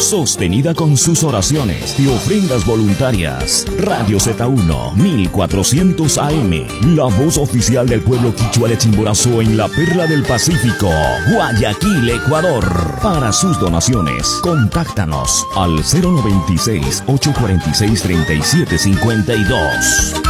sostenida con sus oraciones y ofrendas voluntarias. Radio Z1 1400 AM, la voz oficial del pueblo quichua de Chimborazo en la perla del Pacífico, Guayaquil, Ecuador. Para sus donaciones, contáctanos al 096-846-3752.